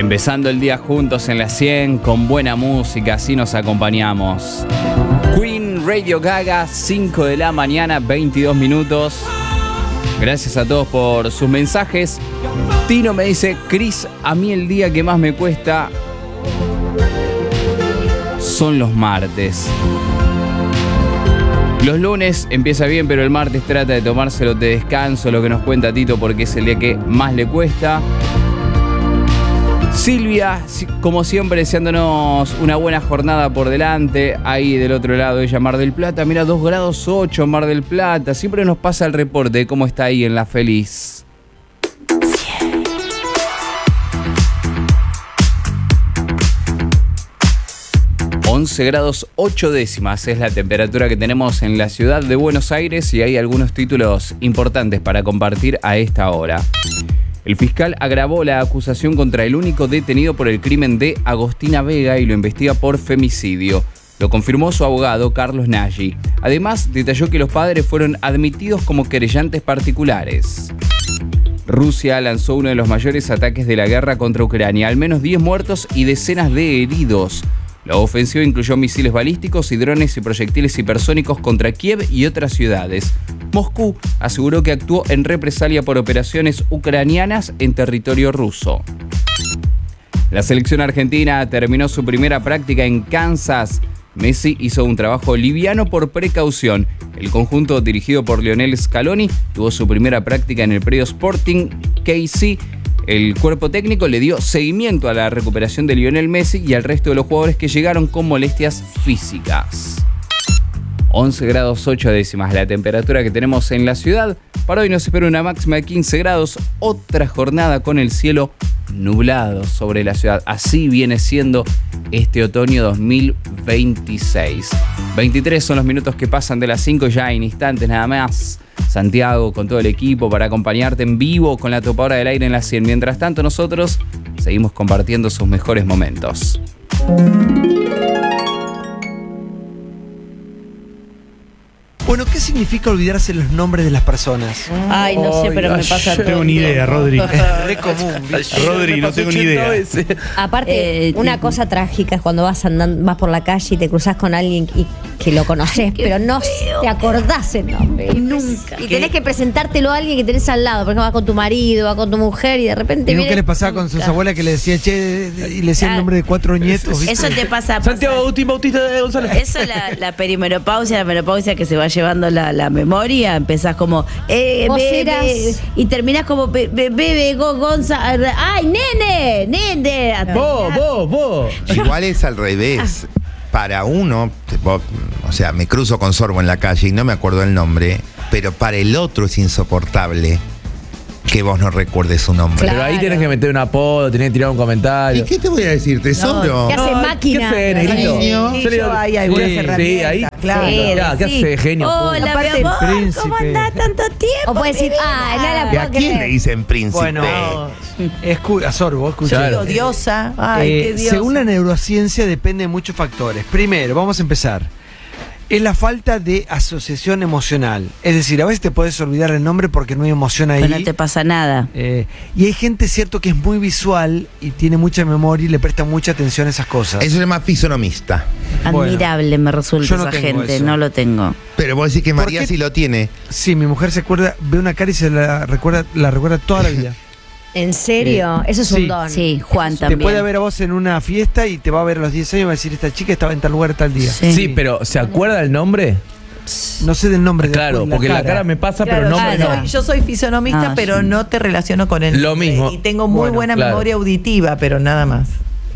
Empezando el día juntos en la 100 con buena música, así nos acompañamos. Queen, Radio Gaga, 5 de la mañana, 22 minutos. Gracias a todos por sus mensajes. Tino me dice, Cris, a mí el día que más me cuesta son los martes. Los lunes empieza bien, pero el martes trata de tomárselo de descanso, lo que nos cuenta Tito, porque es el día que más le cuesta. Silvia, como siempre, deseándonos una buena jornada por delante. Ahí del otro lado ella, Mar del Plata. Mira, 2 grados 8, Mar del Plata. Siempre nos pasa el reporte de cómo está ahí en La Feliz. 11 grados 8 décimas es la temperatura que tenemos en la ciudad de Buenos Aires y hay algunos títulos importantes para compartir a esta hora. El fiscal agravó la acusación contra el único detenido por el crimen de Agostina Vega y lo investiga por femicidio. Lo confirmó su abogado, Carlos Nagy. Además, detalló que los padres fueron admitidos como querellantes particulares. Rusia lanzó uno de los mayores ataques de la guerra contra Ucrania. Al menos 10 muertos y decenas de heridos. La ofensiva incluyó misiles balísticos y drones y proyectiles hipersónicos contra Kiev y otras ciudades. Moscú aseguró que actuó en represalia por operaciones ucranianas en territorio ruso. La selección argentina terminó su primera práctica en Kansas. Messi hizo un trabajo liviano por precaución. El conjunto dirigido por Lionel Scaloni tuvo su primera práctica en el predio Sporting KC. El cuerpo técnico le dio seguimiento a la recuperación de Lionel Messi y al resto de los jugadores que llegaron con molestias físicas. 11 grados 8 décimas la temperatura que tenemos en la ciudad. Para hoy nos espera una máxima de 15 grados. Otra jornada con el cielo nublado sobre la ciudad. Así viene siendo este otoño 2026. 23 son los minutos que pasan de las 5 ya en instantes nada más. Santiago con todo el equipo para acompañarte en vivo con la topadora del aire en la 100. Mientras tanto nosotros seguimos compartiendo sus mejores momentos. Bueno, ¿qué significa olvidarse los nombres de las personas? Ay, no sé, pero me pasa todo. No tengo ni idea, Rodri. Es re común. Rodri, no tengo ni idea. Aparte, una cosa trágica es cuando vas por la calle y te cruzás con alguien y que lo conoces, pero no te acordás el nombre. Nunca. Y tenés que presentártelo a alguien que tenés al lado. Por ejemplo, vas con tu marido, vas con tu mujer y de repente. ¿Y nunca les pasaba con sus abuelas que le decía, che, y le decía el nombre de 4 nietos? ¿viste? Eso te pasa. Santiago Agustín Bautista de González. Eso es la perimenopausia, la menopausia que se va llevando la memoria. Empezás como bebé, y terminás como bebé, Gonza. ¡Ay, nene! Vos. Igual es al revés. Para uno, o sea, me cruzo con Sorbo en la calle y no me acuerdo el nombre, pero para el otro es insoportable que vos no recuerdes su nombre. Claro. Pero ahí tenés que meter un apodo, tenés que tirar un comentario. ¿Y qué te voy a decir? ¿Te sobro? ¿Qué hace máquina? ¿Qué hace, negrito? Sí, hay algunas herramientas. Sí, ahí. Claro. ¿Qué hace, genio? Hola, mi amor, ¿cómo andás tanto tiempo? O puedes decir, no la ¿Y a puedo quién le creer. dicen príncipe? Bueno, a Sorbo, escuché. Claro. Odiosa. Ay, qué diosa. Según la neurociencia depende de muchos factores. Primero, vamos a empezar. Es la falta de asociación emocional. Es decir, a veces te puedes olvidar el nombre porque no hay emoción ahí. Pero no te pasa nada. Y hay gente, cierto, que es muy visual y tiene mucha memoria y le presta mucha atención a esas cosas. Eso se llama fisonomista. Admirable me resulta yo no esa tengo gente, eso. no lo tengo. Pero vos decís que ¿Por María qué? sí lo tiene. Sí, mi mujer se acuerda, ve una cara y se la recuerda toda la vida. ¿En serio? Eso es Sí. un don. Sí, Juan Te también. puede ver a vos en una fiesta y te va a ver a los 10 años y va a decir, esta chica estaba en tal lugar tal día. Sí, pero ¿se acuerda el nombre? No sé del nombre. Claro, porque la cara me pasa, Claro, pero el nombre no. yo soy fisonomista, pero sí. no te relaciono con él. Lo mismo. Y tengo muy Bueno, buena claro. memoria auditiva, pero nada más.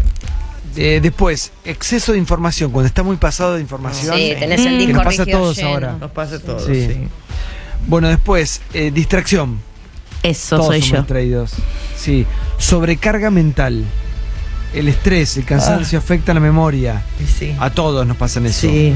Después, exceso de información. Cuando está muy pasado de información. Sí, tenés el que disco nos pasa a rígido todos lleno. ahora. Nos pasa todo, Sí. sí. Bueno, después, distracción. Eso Todos soy somos yo. distraídos. Sí. Sobrecarga mental. El estrés, el cansancio afecta la memoria. Y sí. A todos nos pasan eso. Sí.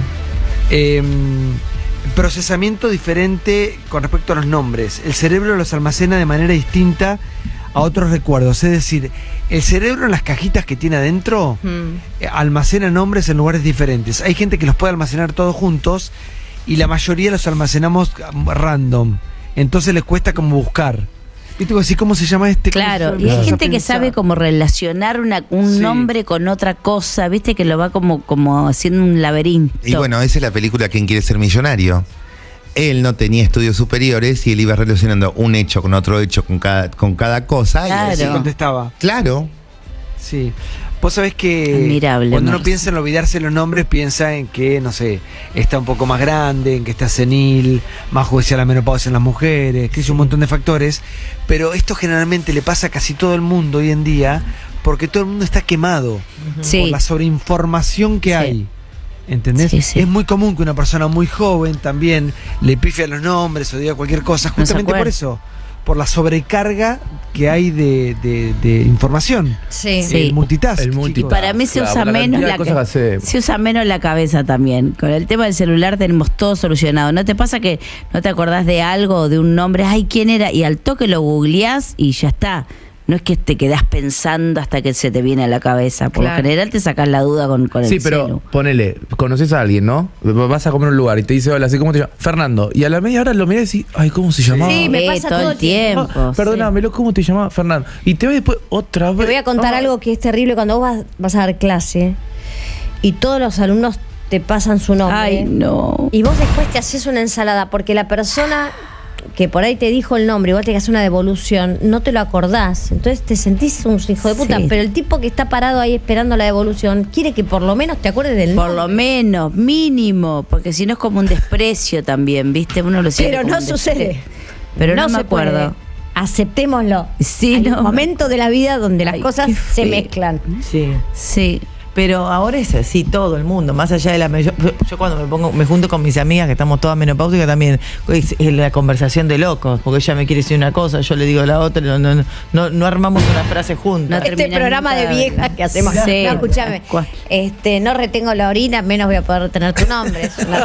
Procesamiento diferente con respecto a los nombres. El cerebro los almacena de manera distinta a otros recuerdos. Es decir, el cerebro en las cajitas que tiene adentro almacena nombres en lugares diferentes. Hay gente que los puede almacenar todos juntos y la mayoría los almacenamos random. Entonces les cuesta como buscar. Viste, así, ¿cómo se llama este? Claro, y hay gente que sabe cómo relacionar un nombre con otra cosa, viste, que lo va como haciendo un laberinto. Y bueno, esa es la película ¿Quién quiere ser millonario? Él no tenía estudios superiores y él iba relacionando un hecho con otro hecho con cada cosa. Claro. Y así contestaba. Claro. Sí. Vos sabés que Admirable, cuando uno Marce. piensa en olvidarse los nombres, piensa en que, no sé, está un poco más grande, en que está senil, más judicial la menopausia en las mujeres, que es un montón de factores. Pero esto generalmente le pasa a casi todo el mundo hoy en día, porque todo el mundo está quemado por la sobreinformación que hay. ¿Entendés? Sí, sí. Es muy común que una persona muy joven también le pifie a los nombres o diga cualquier cosa, No se justamente por acuerda. eso. Por la sobrecarga que hay de información. Sí. Sí. El multitask. El Y multitask. para mí se Claro, usa por la menos cantidad de cosas que hacemos. se usa menos la cabeza también. Con el tema del celular tenemos todo solucionado. ¿No te pasa que no te acordás de algo, de un nombre? Ay, ¿quién era? Y al toque lo googleás y ya está. No es que te quedás pensando hasta que se te viene a la cabeza. Por Claro. lo general te sacás la duda con Sí, el pero celu. ponele, conoces a alguien, ¿no? Vas a comer a un lugar y te dice, hola, ¿sí? ¿Cómo te llamas? Fernando. Y a la media hora lo mirás y decís, ay, ¿cómo se llamaba? Sí, me pasa todo el tiempo. Ah, perdónamelo, ¿cómo te llamaba? Fernando. Y te ves después otra vez. Te voy a contar Ah. algo que es terrible cuando vos vas a dar clase y todos los alumnos te pasan su nombre. Ay, no. Y vos después te haces una ensalada porque la persona que por ahí te dijo el nombre, igual te haces una devolución, no te lo acordás. Entonces te sentís un hijo de puta. Sí. Pero el tipo que está parado ahí esperando la devolución quiere que por lo menos te acuerdes del Por nombre. lo menos, mínimo, porque si no es como un desprecio también, ¿viste? Uno lo siente Pero como no un sucede. desprecio. Pero no me se puede. acuerdo. Aceptémoslo. Sí, Hay no. un momento de la vida donde las Ay, cosas qué se feo. mezclan. Sí. Sí. Pero ahora es así todo el mundo, más allá de la yo cuando me junto con mis amigas que estamos todas menopáusicas también es la conversación de locos, porque ella me quiere decir una cosa, yo le digo la otra, no armamos una frase juntas. No Este terminás programa nunca de viejas que hacemos. Sí. No, escúchame. ¿Cuál? No retengo la orina, menos voy a poder retener tu nombre. Es una-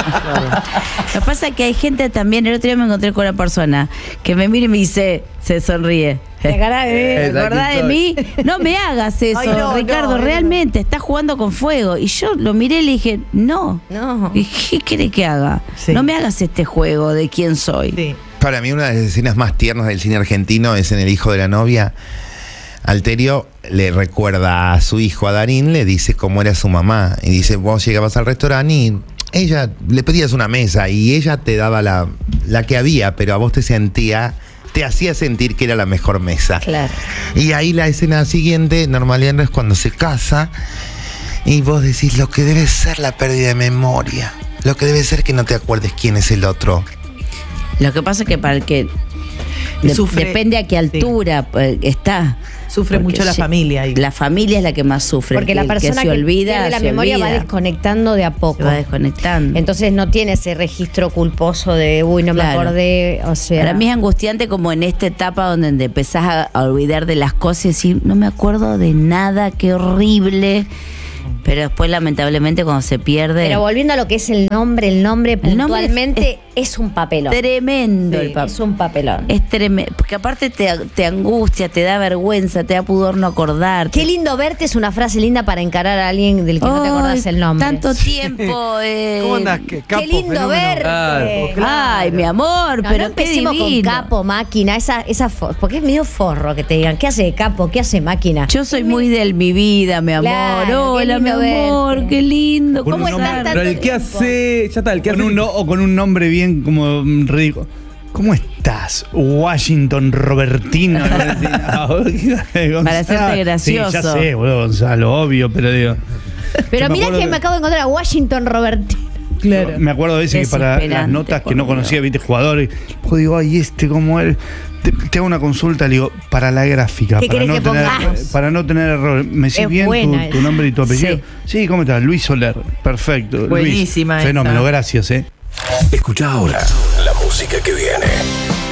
Lo que pasa es que hay gente también, el otro día me encontré con una persona que me mira y me dice, se sonríe. La cara de- ¿Te acordás de mí? No me hagas eso, Ay, no, Ricardo, no, realmente, estás jugando con fuego. Y yo lo miré y le dije, no. No. ¿Y qué querés que haga? Sí. No me hagas este juego de quién soy. Sí. Para mí una de las escenas más tiernas del cine argentino es en El hijo de la novia. Alterio le recuerda a su hijo, a Darín, le dice cómo era su mamá. Y dice, vos llegabas al restaurante y ella le pedías una mesa y ella te daba la que había, pero a vos te hacía sentir que era la mejor mesa. Claro. Y ahí la escena siguiente, normalmente es cuando se casa y vos decís lo que debe ser la pérdida de memoria. Lo que debe ser que no te acuerdes quién es el otro. Lo que pasa es que para el que Sufre. depende a qué altura está. Sufre Porque mucho la familia. La familia es la que más sufre. Porque el la que persona se que olvida, pierde la se memoria va olvida. desconectando de a poco. Se va desconectando. Entonces no tiene ese registro culposo de, uy, no Claro. me acordé, o sea... Para mí es angustiante como en esta etapa donde te empezás a olvidar de las cosas y decir, no me acuerdo de nada, qué horrible. Pero después, lamentablemente, cuando se pierde. Pero volviendo a lo que es el nombre El nombre puntualmente es un papelón. tremendo el papel. Es un papelón. Es tremendo. Porque aparte te angustia, te da vergüenza, te da pudor no acordarte. Qué lindo verte es una frase linda para encarar a alguien del que no te acordás el nombre. Tanto tiempo. ¿Cómo andás? Capo, Qué lindo fenómeno. verte. Ay, mi amor, No, pero no qué empecemos con divino. capo, máquina, porque es medio forro que te digan, ¿qué hace capo? ¿Qué hace máquina? Yo soy muy del mi vida, mi amor. Claro, qué Hola, mi lindo amor, verte. qué lindo. Con ¿Cómo un estás nombre- tanto Pero el que tiempo? hace, ya está, el que Con hace. o con un nombre bien como ridículo. ¿Cómo estás? Washington Robertino. Para hacerte gracioso. Sí, ya sé, boludo, Gonzalo, obvio, pero digo. Pero yo me mirá acuerdo que me acabo de encontrar a Washington Robertino. Claro. Me acuerdo a veces que para las Desesperante, notas que no por conocía, Dios. viste, jugadores, pues digo, ay, cómo él. Te hago una consulta, le digo, para la gráfica, ¿Qué querés que pongamos? para no tener error. ¿Me decís Es bien buena tu nombre y tu apellido? Sí. Sí, ¿cómo estás? Luis Soler. Perfecto. Buenísima Luis. esa. Fenómeno, gracias, Escucha ahora la música que viene.